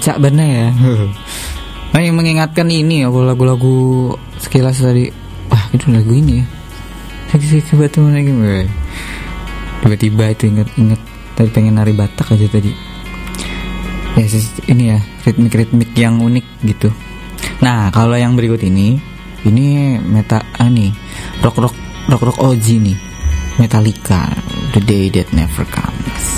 Cak bener ya. Nah, yang mengingatkan ini ya lagu-lagu sekilas tadi. Wah, itu lagu ini ya. Coba tuh lagi. Tiba-tiba itu inget tadi pengen nari Batak aja tadi. Ya ini ya, ritmik yang unik gitu. Nah, kalau yang berikut ini rock OG nih. Metallica, The Day That Never Comes.